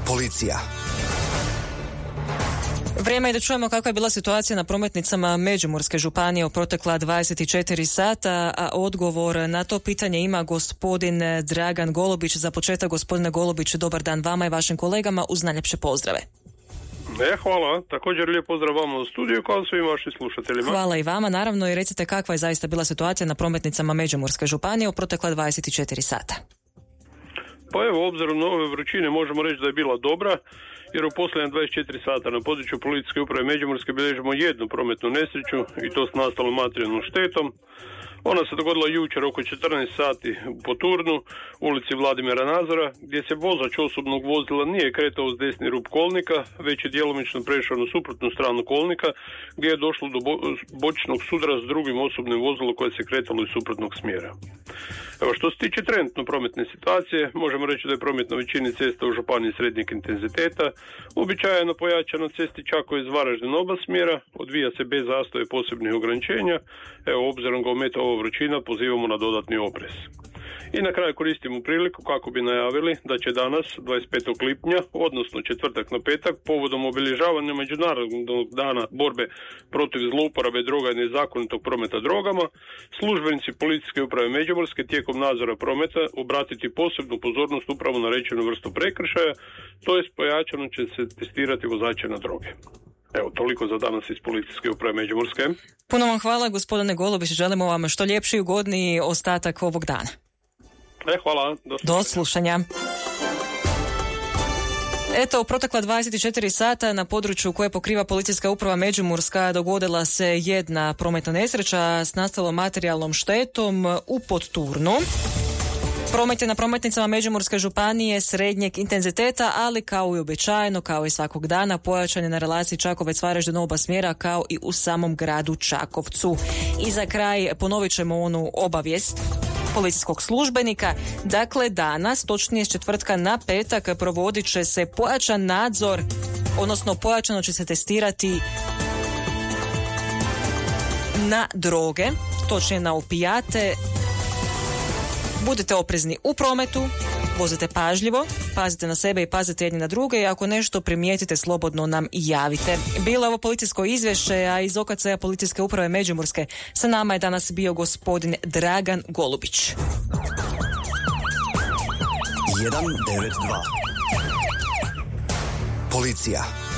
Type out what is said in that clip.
Policija. Vrijeme je da čujemo kakva je bila situacija na prometnicama Međimurske županije u protekla 24 sata, a odgovor na to pitanje ima gospodin Dragan Golubić. Za početak, gospodine Golubić, dobar dan vama i vašim kolegama, uz najljepše pozdrave. Hvala. Također lijep pozdrav vama u studiju kao svim vašim slušateljima. Hvala i vama, naravno, i recite kakva je zaista bila situacija na prometnicama Međimurske županije u protekla 24 sata. Pa evo, obzirom na ove vrućine možemo reći da je bila dobra, jer u posljednje 24 sata na području policijske uprave Međimurske bilježimo jednu prometnu nesreću i to s nastalom materijalnom štetom. Ona se dogodila jučer oko 14 sati po Turnu, ulici Vladimira Nazora, gdje se vozač osobnog vozila nije kretao uz desni rub kolnika, već je djelomično prešao na suprotnu stranu kolnika, gdje je došlo do bočnog sudara s drugim osobnim vozilom koje se kretalo iz suprotnog smjera. Evo, što se tiče trenutno prometne situacije, možemo reći da je promet na većini cesta u županiji srednjeg intenziteta, uobičajeno pojačan na cesti Čakovec Varaždin oba smjera, odvija se bez zastoja posebnih ograničenja. Evo, obzirom ga ometa ova vrućina, pozivamo na dodatni oprez. I na kraju koristimo priliku kako bi najavili da će danas, 25. lipnja, odnosno četvrtak na petak, povodom obilježavanja Međunarodnog dana borbe protiv zlouporabe droga i nezakonitog prometa drogama, službenici policijske uprave Međimurske tijekom nadzora prometa obratiti posebnu pozornost upravo na rečenu vrstu prekršaja, to jest pojačano će se testirati vozače na droge. Evo, toliko za danas iz policijske uprave Međimurske. Puno vam hvala, gospodine Golubić, želimo vam što ljepši i ugodniji ostatak ovog dana. Hvala. Do slušanja. Eto, u protekla 24 sata na području koje pokriva policijska uprava Međimurska dogodila se jedna prometna nesreća s nastalom materijalnom štetom u Podturnu. Promet je na prometnicama Međimurske županije srednjeg intenziteta, ali kao i običajno, kao i svakog dana, pojačan je na relaciji Čakovec-Varaždin oba smjera, kao i u samom gradu Čakovcu. I za kraj ponovit ćemo onu obavijest policijskog službenika. Dakle, danas, točnije s četvrtka na petak, provodit će se pojačan nadzor, odnosno pojačano će se testirati na droge, točnije na opijate. Budite oprezni u prometu, vozite pažljivo, pazite na sebe i pazite jedni na druge i ako nešto primijetite, slobodno nam javite. Bilo ovo policijsko izvješće, a iz OKC-a policijske uprave Međimurske sa nama je danas bio gospodin Dragan Golubić. 192 Policija.